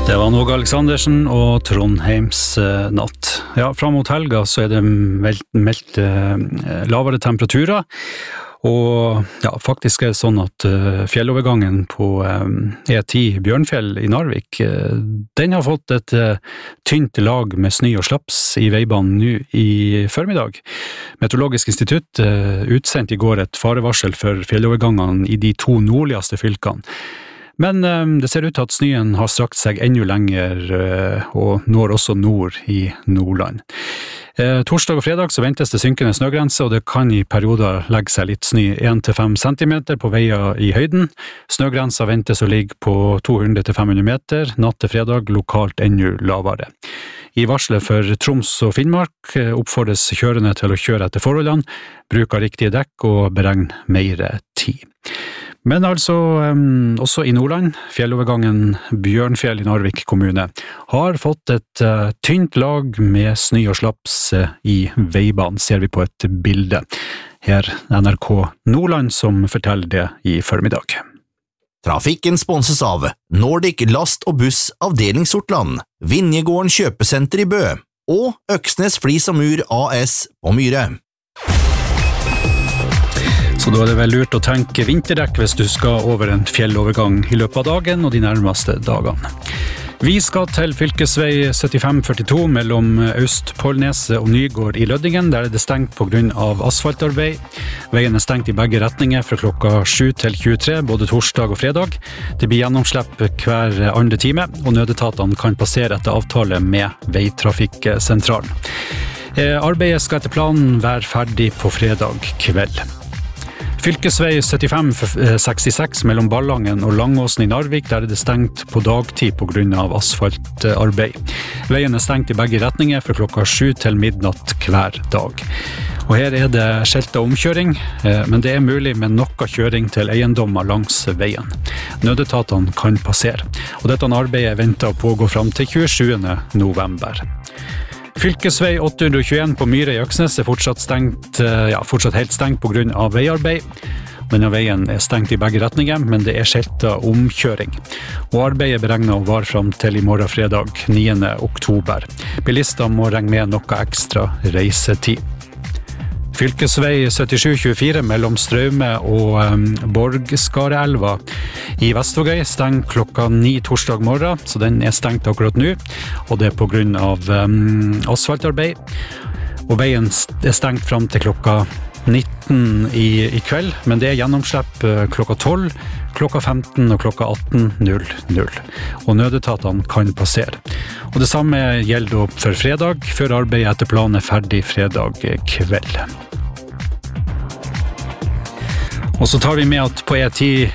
Det var Åge Aleksandersen og Trondheims natt. Ja, fram mot helga så det meldt lavere temperaturer, og ja, faktisk det sånn at fjellovergangen på E10 Bjørnfjell i Narvik, den har fått et tynt lag med snø og slaps i veibanen nå i formiddag. Meteorologisk institutt utsendte i går et farevarsel for fjellovergangene i de to nordligste fylkene. Men det ser ut til at snøen har strakt seg enda lenger og når også nord i Nordland. Torsdag og fredag så ventes det synkende snøgrense, og det kan i perioder legge seg litt snø 1-5 centimeter på veier i høyden. Snøgrensa ventes å ligge på 200-500 meter, natt til fredag lokalt enda lavere. I varslet for Troms og Finnmark oppfordres kjørende til å kjøre etter forholdene, bruke riktige dekk og beregne mer tid. Men altså, også i Nordland, fjellovergangen Bjørnfjell i Narvik kommune, har fått et tynt lag med snø og slaps i veibanen, ser vi på et bilde. Her NRK Nordland som forteller det i formiddag. Trafikken sponses av Nordic Last og Buss Avdeling Sortland, Vinjegården Kjøpesenter i Bø og Øksnes Flis og Mur AS på Myre. Så da det vel lurt å tenke vinterdekk hvis du skal over en fjellovergang i løpet av dagen og de nærmeste dagene. Vi skal til fylkesvei 7542 mellom Østpålneset og Nygård i Lødingen, der det stengt på grunn av asfaltarbeid. Veien stengt i begge retninger fra klokka 7 til 23, både torsdag og fredag. Det blir gjennomslipp hver andre time, og nødetatene kan passere etter avtale med veitrafikksentralen. Arbeidet skal etter planen være ferdig på fredag kveld. Fylkesvei 7566 mellom Ballangen og Langåsen i Narvik, der det stengt på dagtid på grunn av asfaltarbeid. Veien stengt i begge retninger fra klokka 7 til midnatt hver dag. Og her det skiltet omkjøring, men det mulig med noe kjøring til eiendommer langs veien. Nødetatene kan passere, og dette arbeidet venter å pågå fram til 27. november. Fylkesvei 821 på Myre i Øksnes fortsatt helt stengt på grunn av veiarbeid. Denne veien stengt i begge retninger, men det skiltet omkjøring. Og arbeidet beregnet å vare fram til i morgen fredag 9. oktober. Bilister må regne med noe ekstra reisetid. Fylkesvei 7724 mellom Straume og Borgskareelva i Vestvågøy stenger klokka 9 torsdag morgen, så den stengt akkurat nå, og det på grunn av asfaltarbeid. Og veien stengt fram til klokka 19 i kveld, men det gjennomslipp klokka 12, klokka 15 og klokka 18.00. Og nødetatene kan passere. Og det samme gjelder for fredag, før arbeidet etter planen ferdig fredag kveld. Og så tar vi med at på E10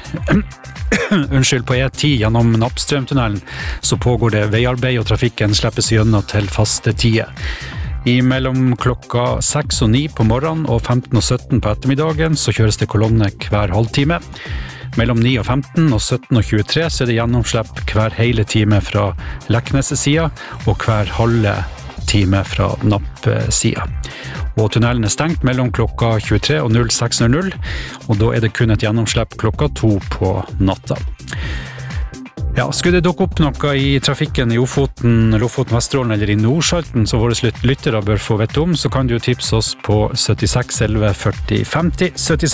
gjennom Nappstrømtunnelen så pågår det veiarbeid, og trafikken slippes gjennom til faste tider. I mellom klokka 6 og 9 på morgenen og 15 og 17 på ettermiddagen så kjøres det kolonne hver halvtime. Mellom 9 og 15 og 17 og 23 så det gjennomslipp hver hele time fra Leknes-sida og hver halve time fra Napp-sida. Og tunnelen stengt mellom klokka 23 og 06.00, og da det kun et gjennomslipp klokka 2 på natta. Ja, skulle det dukke opp noe i trafikken i Lofoten, Vesterålen eller i Nordsalten, så våre lyttere bør få vite om, så kan du tipse oss på 76 11 40 50, 76